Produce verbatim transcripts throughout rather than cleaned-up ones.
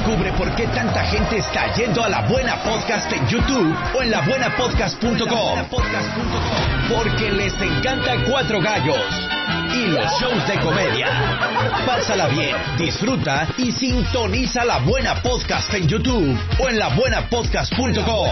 Descubre por qué tanta gente está yendo a La Buena Podcast en YouTube o en la buena podcast punto com. Porque les encanta Cuatro Gallos y los shows de comedia. Pásala bien, disfruta y sintoniza La Buena Podcast en YouTube o en la buena podcast punto com.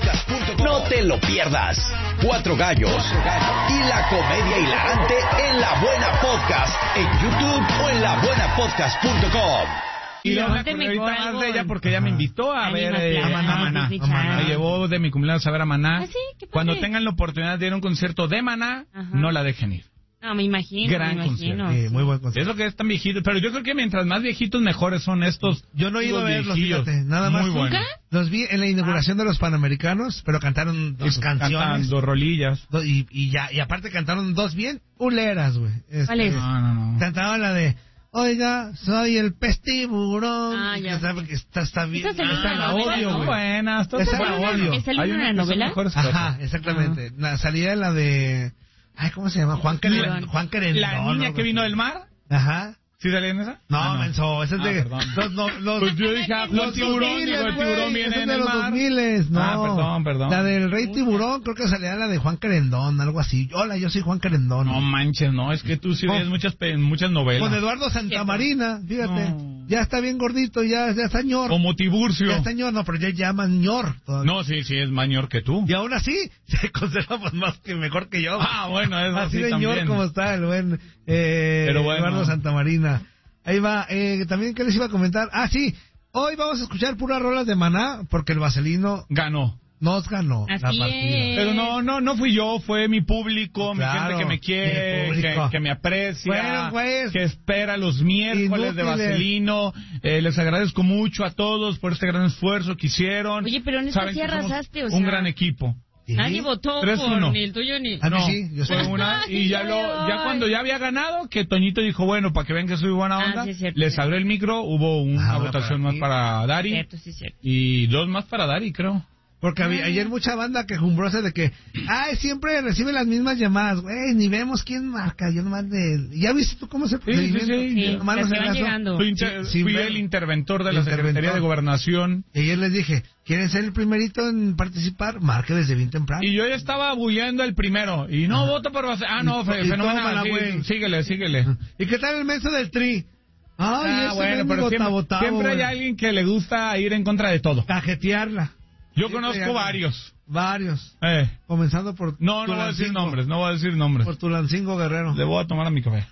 No te lo pierdas. Cuatro Gallos y la comedia hilarante en La Buena Podcast en YouTube o en la buena podcast punto com. Y yo me acordé ahorita más de ella porque ella me invitó a ver eh, a Maná. Maná. Maná. Me llevó de mi cumpleaños a ver a Maná. ¿Ah, sí? Qué padre. Cuando tengan la oportunidad de ir a un concierto de Maná, Ajá. no la dejen ir. No, me imagino, Gran me imagino. concierto. Sí, muy buen concierto. Es lo que es tan viejito, pero yo creo que mientras más viejitos mejores son estos. Yo no he ido a verlos, viejillos. fíjate, nada más. Muy bueno. ¿Nunca? Los vi en la inauguración de los Panamericanos, pero cantaron dos canciones. Cantan dos rolillas. Do- y, y ya, y aparte cantaron dos bien uleras, güey. Este, ¿Cuál es? No, no, no. Cantaban la de, oiga, soy el pez tiburón. Ah, ya. Que sabe que está, está bien. Esa salió Esa en la la novela, odio, ¿no? güey. Buenas, todas Esa son la buenas. odio. ¿Es el Hay libro de unas la que son novela? mejores que Ajá, otras. exactamente. La salida de la de, ay, ¿cómo se llama? Juan Querendón. Querendón. Juan Querendón. La niña ¿no? que vino del mar. Ajá. ¿Sí salía en esa? No, Ah, menso, ese es Ah, de... perdón. Los, no, los, Pues yo dije, ah, los Juan Tiburón, dos digo, el miles, tiburón güey, viene ese es en de el los mar. dos miles, no. Ah, perdón, perdón. La del Rey Tiburón, creo que salía la de Juan Querendón, algo así. Hola, yo soy Juan Querendón. No manches, no, es que tú sí ves Oh. muchas, pe- muchas novelas. Con Eduardo Santamarina, fíjate. No. Ya está bien gordito, ya, ya está ñor. Como Tiburcio. Ya está ñor, no, pero ya llaman ñor todavía. No, sí, sí, es mayor que tú. Y aún así, se conserva pues, más que mejor que yo. Ah, bueno, es así así de ñor también. como está el buen eh, Pero bueno. Eduardo Santamarina. Ahí va, eh, también, ¿qué les iba a comentar? Ah, sí, hoy vamos a escuchar puras rolas de Maná, porque el Vaselino Ganó. nos ganó la Así partida. es. Pero no, no, no fui yo, fue mi público, Claro, mi gente que me mi quiere, público. que, que me aprecia, Bueno, pues, que espera los miércoles de inútiles. Vaselino. Eh, les agradezco mucho a todos por este gran esfuerzo que hicieron. Oye, pero en esta Saben sí que somos arrasaste, o un sea. gran equipo. ¿Sí? Nadie votó Tres, por uno. ni el tuyo ni... A mí No, sí, yo fue sé. una Ay, y ya yo lo, me ya voy. cuando ya había ganado, que Toñito dijo, bueno, para que vean que soy buena Ah, onda, sí, es cierto, les sí. abrió el micro, hubo una Ah, una votación para más ti. para Dari Cierto, sí, cierto. y dos más para Dari, creo. Porque había, ayer mucha banda quejumbrosa de que, ay, siempre recibe las mismas llamadas, güey, ni vemos quién marca, yo nomás de... ¿Ya viste tú cómo se Sí, sí, sí. Sí, Nomás las nos que van enlazó. llegando. Fui, inter- Sí, sí, fui bueno. el interventor de la Interventor. Secretaría de Gobernación. Y ayer les dije, ¿quieren ser el primerito en participar? Marque desde bien temprano. Y yo ya estaba bullendo el primero. Y no, Ajá. voto por Vaselino. Ah, no, Y- fe- y fenomenal. tómala, sí, güey. síguele, síguele. ¿Y qué tal el menso del tri? Ay, Ah, ese bueno, mendigo pero siempre, tabotabo, siempre hay güey. alguien que le gusta ir en contra de todo. Cajetearla. Yo Siempre hay conozco alguien. varios. Varios. Eh. Comenzando por... No, no voy a decir Tulancingo. nombres, no voy a decir nombres. Por Tulancingo Guerrero. Le voy a tomar a mi café.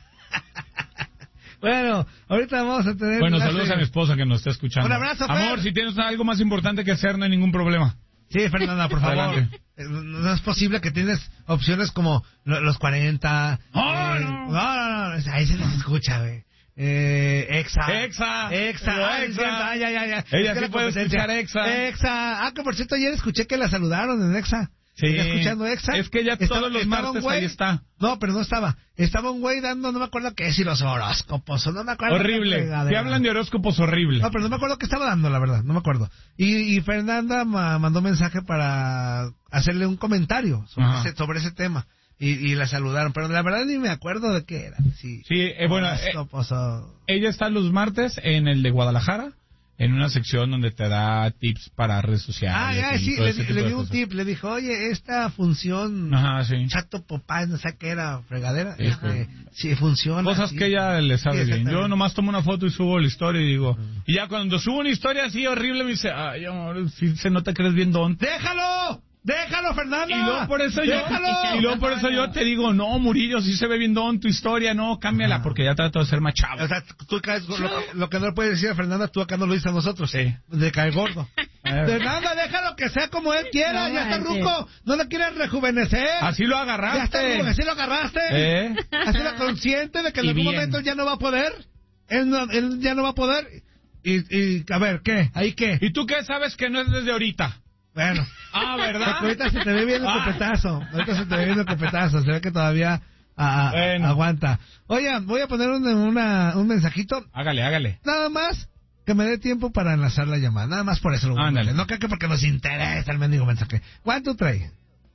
Bueno, ahorita vamos a tener... Bueno, clase- saludos a mi esposa que nos está escuchando. Un abrazo, Fer. Amor, si tienes algo más importante que hacer, no hay ningún problema. Sí, Fernanda, por favor. Adelante. Eh, No es posible que tienes opciones como lo- los cuarenta. No, eh, no. no, no, no, ahí se les escucha, güey. Eh, Exa. Exa. Exa. Pero Ah, Exa. sí, ah, ya, ya, ya. Ella Es que sí la puede competencia. escuchar Exa. Exa. Ah, que por cierto, ayer escuché que la saludaron en Exa. Sí. ¿Está escuchando Exa? Es que ya Estaba- todos los estaba martes un güey- ahí está. No, pero no estaba. Estaba un güey dando, no me acuerdo qué, si los horóscopos, o no me acuerdo. Horrible. qué Si fregadera. hablan de horóscopos, horrible. No, pero no me acuerdo qué estaba dando, la verdad, no me acuerdo. Y, y Fernanda ma- mandó mensaje para hacerle un comentario sobre, Ajá. ese, sobre ese tema. Y, y la saludaron, pero la verdad ni me acuerdo de qué era. Sí, Sí, eh, bueno, eh, horóscopos o- ella está los martes en el de Guadalajara, en una sección donde te da tips para redes sociales. Ah, ya, y sí, todo le, ese di- tipo le de di un cosas. tip, le dijo, oye, esta función, Ajá, sí. chato popá, no sé qué era, fregadera, Sí, este, sí funciona. Cosas sí. que ella le sabe Sí, bien. Yo exactamente. nomás tomo una foto y subo la historia y digo... Y ya cuando subo una historia así horrible me dice... Ay, amor, sí se nota que eres bien don. ¡Déjalo! ¡Déjalo, Fernanda! Y luego por eso yo... ¡Déjalo! Y luego por eso yo te digo... No, Murillo, sí se ve bien don tu historia. No, cámbiala Ajá. porque ya trato de ser más chavo. O sea, tú caes, lo, lo que no le puedes decir a Fernanda, tú acá no lo dices a nosotros. Sí. De caer gordo. Eh. Fernanda, déjalo que sea como él quiera, No ya está manches. ruco. No le quieres rejuvenecer. Así lo Ya está agarraste. ruco, así lo agarraste. ¿Eh? Así lo consciente de que en Y algún bien. momento ya no va a poder. Él, no, él ya no va a poder. Y, y, a ver, ¿qué? ¿Ahí qué? ¿Y tú qué sabes que no es desde ahorita? Bueno. Ah, ¿verdad? Porque ahorita se te ve bien el Ah. copetazo. Ahorita se te ve bien el copetazo. Se ve que todavía ah, ah, Bueno. aguanta. Oigan, voy a poner un, una, un mensajito. Hágale, hágale. Nada más que me dé tiempo para enlazar la llamada. Nada más por eso lo voy a Ándale. hacer. No creo que porque nos interesa el mendigo mensaje. ¿Cuánto trae?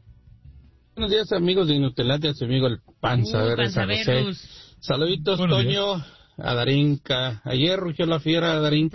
Buenos días, amigos de Inutelante, a su amigo el Panza Uh, Verde Panza San José. Verus. Saluditos, Buenos Toño, a Darinka. Ayer rugió la fiera, Darinka.